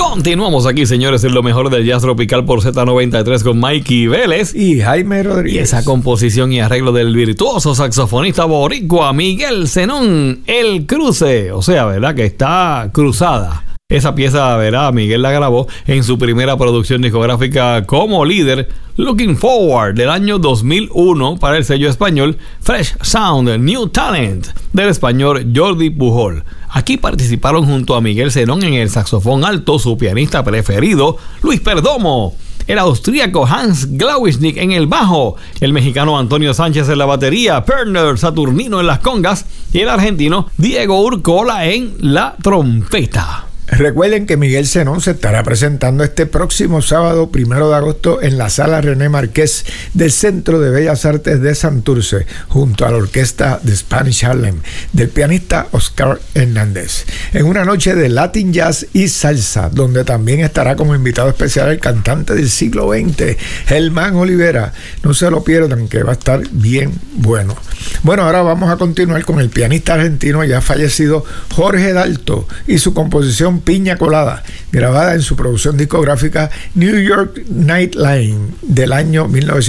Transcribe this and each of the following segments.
Continuamos aquí, señores, en lo mejor del jazz tropical por Z93 con Mikey Vélez y Jaime Rodríguez. Y esa composición y arreglo del virtuoso saxofonista boricua Miguel Zenón, El Cruce. O sea, ¿verdad? Que está cruzada. Esa pieza, verá, Miguel la grabó en su primera producción discográfica como líder, Looking Forward, del año 2001 para el sello español Fresh Sound New Talent del español Jordi Pujol. Aquí participaron junto a Miguel Zenón en el saxofón alto su pianista preferido, Luis Perdomo, el austríaco Hans Glawisnik en el bajo, el mexicano Antonio Sánchez en la batería, Perner Saturnino en las congas y el argentino Diego Urcola en la trompeta. Recuerden que Miguel Zenón se estará presentando este próximo sábado 1 de agosto en la Sala René Márquez del Centro de Bellas Artes de Santurce, junto a la orquesta de Spanish Harlem del pianista Oscar Hernández, en una noche de Latin Jazz y Salsa, donde también estará como invitado especial el cantante del siglo XX, Germán Olivera. No se lo pierdan, que va a estar bien bueno. Bueno, ahora vamos a continuar con el pianista argentino ya fallecido Jorge Dalto y su composición Piña Colada, grabada en su producción discográfica New York Nightline del año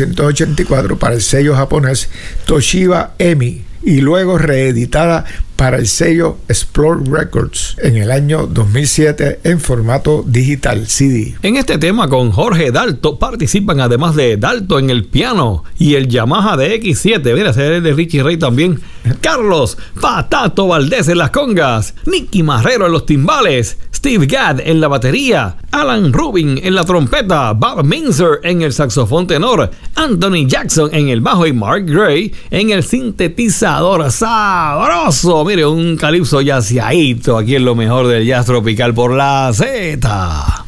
1984 para el sello japonés Toshiba Emi y luego reeditada para el sello Explore Records en el año 2007 en formato digital CD. En este tema con Jorge Dalto participan además de Dalto en el piano y el Yamaha DX7, mira, ese es de Richie Ray también, Carlos Patato Valdés en las congas, Nicky Marrero en los timbales, Steve Gadd en la batería, Alan Rubin en la trompeta, Bob Minzer en el saxofón tenor, Anthony Jackson en el bajo y Mark Gray en el sintetizador sabroso. Mire, un calipso yaciadito aquí en lo mejor del jazz tropical por la Z.